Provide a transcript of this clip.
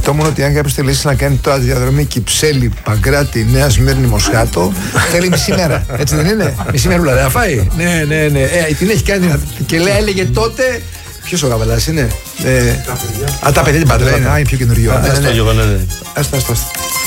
σκεφτόμουν ότι αν κάποιος θελήσει να κάνει τώρα τη διαδρομή Κυψέλη, Παγκράτη, Νέα Σμύρνη, Μοσχάτο, θέλει μισή μέρα. Έτσι δεν είναι? Μισή μέρα δεν θα φάει. Ναι. Την έχει κάνει και έλεγε τότε. Ποιος ο Γαβαλάς είναι? Τα παιδιά την Παντρέα είναι πιο καινούριο. Αυτό. Άστα.